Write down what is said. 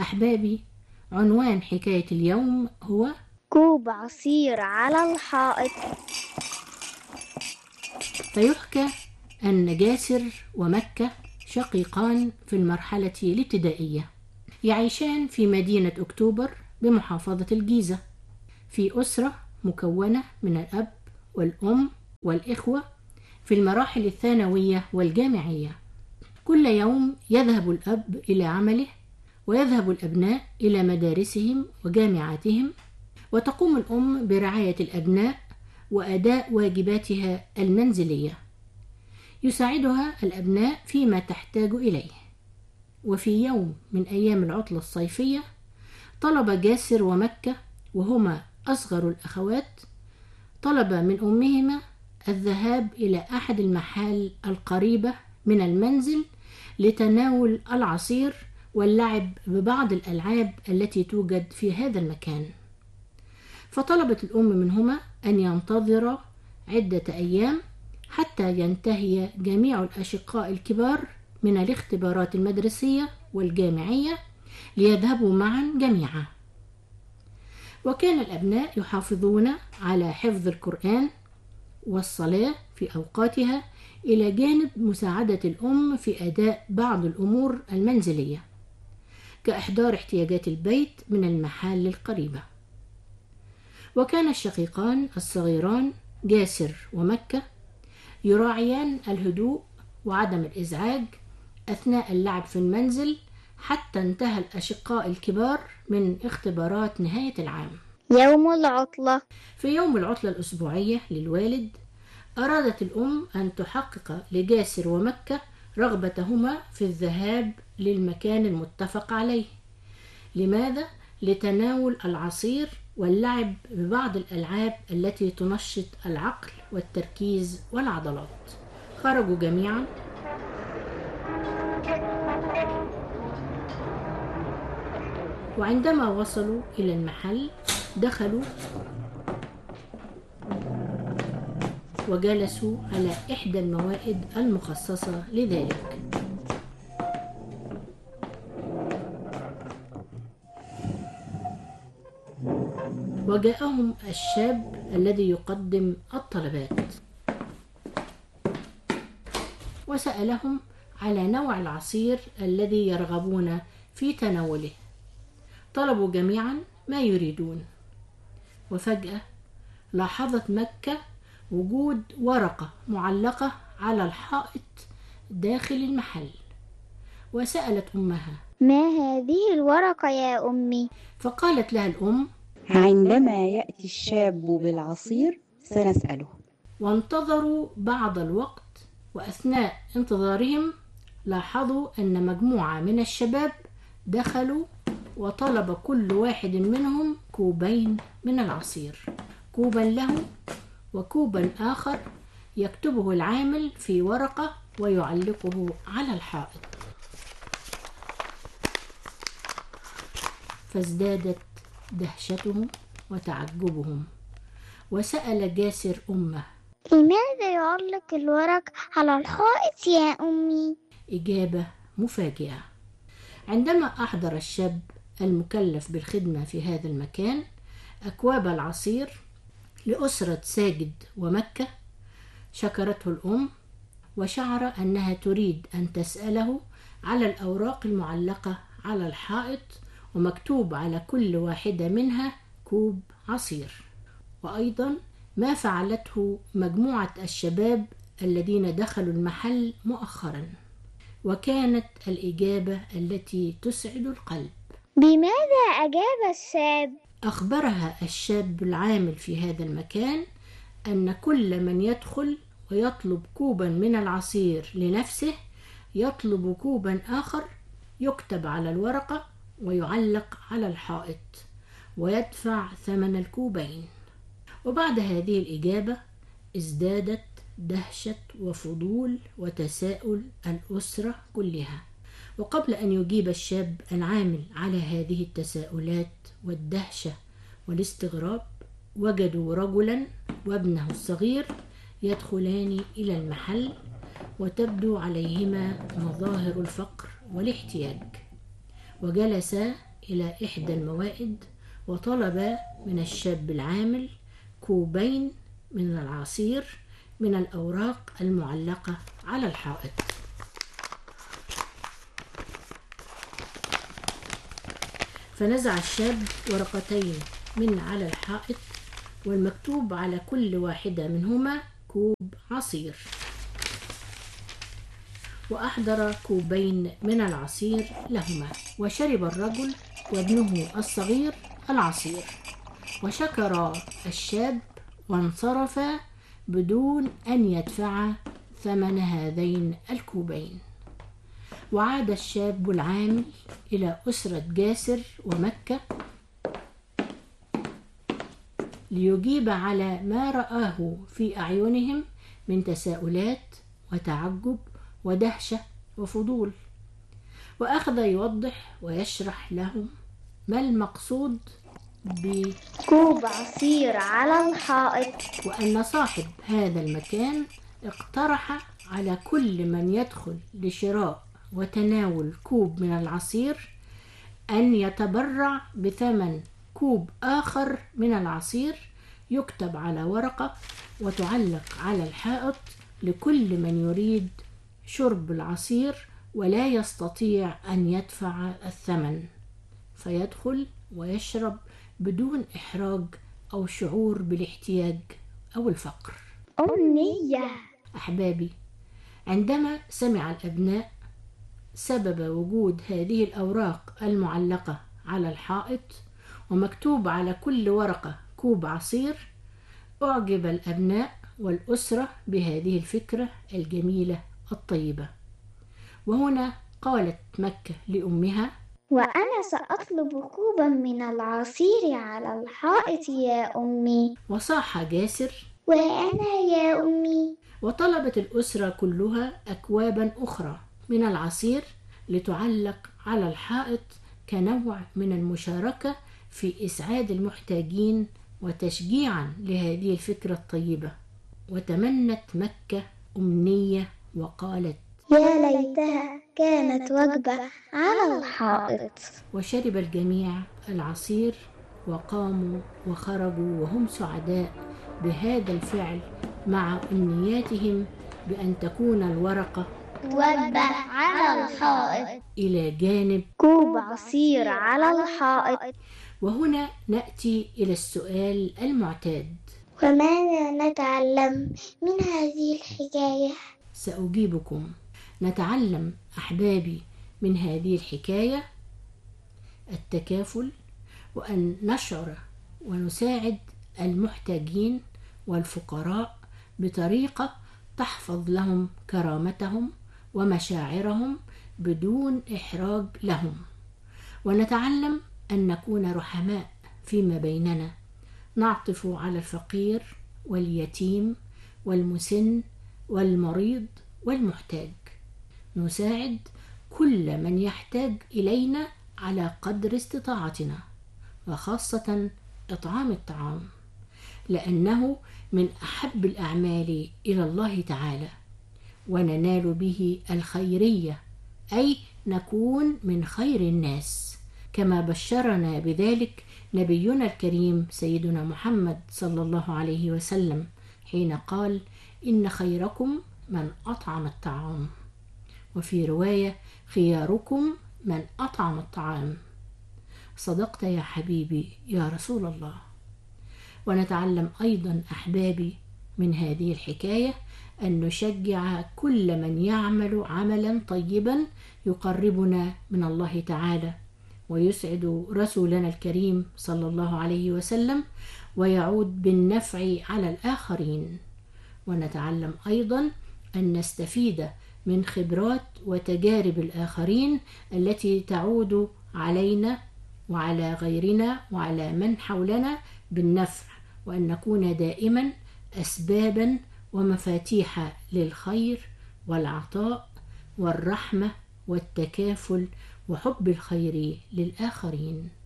أحبابي، عنوان حكاية اليوم هو كوب عصير على الحائط. فيحكى أن جاسر ومكة شقيقان في المرحلة الابتدائية، يعيشان في مدينة أكتوبر بمحافظة الجيزة، في أسرة مكونة من الأب والأم والإخوة في المراحل الثانوية والجامعية. كل يوم يذهب الأب إلى عمله، ويذهب الأبناء إلى مدارسهم وجامعاتهم، وتقوم الأم برعاية الأبناء وأداء واجباتها المنزلية. يساعدها الأبناء فيما تحتاج إليه. وفي يوم من أيام العطلة الصيفية طلب جاسر ومكة، وهما أصغر الأخوات، طلب من أمهما الذهاب إلى أحد المحال القريبة من المنزل لتناول العصير واللعب ببعض الألعاب التي توجد في هذا المكان. فطلبت الأم منهما أن ينتظرا عدة أيام حتى ينتهي جميع الأشقاء الكبار من الاختبارات المدرسية والجامعية ليذهبوا معا جميعا. وكان الأبناء يحافظون على حفظ القرآن والصلاة في أوقاتها، إلى جانب مساعدة الأم في أداء بعض الأمور المنزلية كإحضار احتياجات البيت من المحال القريبة. وكان الشقيقان الصغيران جاسر ومكة يراعيان الهدوء وعدم الإزعاج أثناء اللعب في المنزل حتى انتهى الأشقاء الكبار من اختبارات نهاية العام. يوم العطلة. في يوم العطلة الأسبوعية للوالد، أرادت الأم أن تحقق لجاسر ومكة رغبتهما في الذهاب للمكان المتفق عليه. لماذا؟ لتناول العصير واللعب ببعض الألعاب التي تنشط العقل والتركيز والعضلات. خرجوا جميعا وعندما وصلوا إلى المحل دخلوا وجلسوا على إحدى الموائد المخصصة لذلك. وجاءهم الشاب الذي يقدم الطلبات وسألهم على نوع العصير الذي يرغبون في تناوله. طلبوا جميعا ما يريدون، وفجأة لاحظت مكة وجود ورقة معلقة على الحائط داخل المحل، وسألت أمها: ما هذه الورقة يا أمي؟ فقالت لها الأم: عندما يأتي الشاب بالعصير سنسأله. وانتظروا بعض الوقت، وأثناء انتظارهم لاحظوا أن مجموعة من الشباب دخلوا، وطلب كل واحد منهم كوبين من العصير، كوبا له وكوبا آخر يكتبه العامل في ورقة ويعلقه على الحائط. فازدادت دهشتهم وتعجبهم، وسأل جاسر أمه: لماذا يعلق الورق على الحائط يا أمي؟ إجابة مفاجئة. عندما أحضر الشاب المكلف بالخدمة في هذا المكان أكواب العصير لأسرة ساجد ومكة، شكرته الأم وشعر أنها تريد أن تسأله على الأوراق المعلقة على الحائط ومكتوب على كل واحدة منها كوب عصير، وأيضا ما فعلته مجموعة الشباب الذين دخلوا المحل مؤخرا. وكانت الإجابة التي تسعد القلب. بماذا أجاب الشاب؟ أخبرها الشاب العامل في هذا المكان أن كل من يدخل ويطلب كوبا من العصير لنفسه يطلب كوبا آخر يكتب على الورقة ويعلق على الحائط ويدفع ثمن الكوبين. وبعد هذه الإجابة ازدادت دهشة وفضول وتساؤل الأسرة كلها. وقبل أن يجيب الشاب العامل على هذه التساؤلات والدهشة والاستغراب، وجدوا رجلا وابنه الصغير يدخلان إلى المحل، وتبدو عليهما مظاهر الفقر والاحتياج، وجلسا إلى إحدى الموائد وطلب من الشاب العامل كوبين من العصير من الأوراق المعلقة على الحائط. فنزع الشاب ورقتين من على الحائط والمكتوب على كل واحدة منهما كوب عصير، وأحضر كوبين من العصير لهما، وشرب الرجل وابنه الصغير العصير، وشكر الشاب وانصرفا بدون أن يدفع ثمن هذين الكوبين. وعاد الشاب العامل إلى أسرة جاسر ومكة ليجيب على ما رآه في أعينهم من تساؤلات وتعجب ودهشة وفضول، وأخذ يوضح ويشرح لهم ما المقصود كوب عصير على الحائط، وأن صاحب هذا المكان اقترح على كل من يدخل لشراء وتناول كوب من العصير أن يتبرع بثمن كوب آخر من العصير يكتب على ورقة وتعلق على الحائط لكل من يريد شرب العصير ولا يستطيع أن يدفع الثمن، فيدخل ويشرب بدون إحراج أو شعور بالاحتياج أو الفقر. أمنية. أحبابي، عندما سمع الأبناء سبب وجود هذه الأوراق المعلقة على الحائط ومكتوب على كل ورقة كوب عصير، أعجب الأبناء والأسرة بهذه الفكرة الجميلة الطيبة. وهنا قالت مكة لأمها: وأنا سأطلب كوبا من العصير على الحائط يا أمي. وصاح جاسر: وأنا يا أمي. وطلبت الأسرة كلها أكوابا أخرى من العصير لتعلق على الحائط كنوع من المشاركة في إسعاد المحتاجين وتشجيعا لهذه الفكرة الطيبة. وتمنت مكة أمنية وقالت: يا ليتها كانت وجبة على الحائط. وشرب الجميع العصير وقاموا وخرجوا وهم سعداء بهذا الفعل، مع أمنياتهم بأن تكون الورقة وجبة على الحائط إلى جانب كوب عصير على الحائط. وهنا نأتي إلى السؤال المعتاد: وماذا نتعلم من هذه الحكاية؟ سأجيبكم. نتعلم أحبابي من هذه الحكاية التكافل، وأن نشعر ونساعد المحتاجين والفقراء بطريقة تحفظ لهم كرامتهم ومشاعرهم بدون إحراج لهم. ونتعلم أن نكون رحماء فيما بيننا، نعطف على الفقير واليتيم والمسن والمريض والمحتاج، نساعد كل من يحتاج إلينا على قدر استطاعتنا، وخاصة إطعام الطعام، لأنه من أحب الأعمال إلى الله تعالى، وننال به الخيرية، أي نكون من خير الناس، كما بشرنا بذلك نبينا الكريم سيدنا محمد صلى الله عليه وسلم حين قال: إن خيركم من أطعم الطعام، وفي رواية: خياركم من أطعم الطعام. صدقت يا حبيبي يا رسول الله. ونتعلم أيضا أحبابي من هذه الحكاية أن نشجع كل من يعمل عملا طيبا يقربنا من الله تعالى ويسعد رسولنا الكريم صلى الله عليه وسلم ويعود بالنفع على الآخرين. ونتعلم أيضا أن نستفيد من خبرات وتجارب الآخرين التي تعود علينا وعلى غيرنا وعلى من حولنا بالنفع، وأن نكون دائما أسبابا ومفاتيح للخير والعطاء والرحمة والتكافل وحب الخير للآخرين.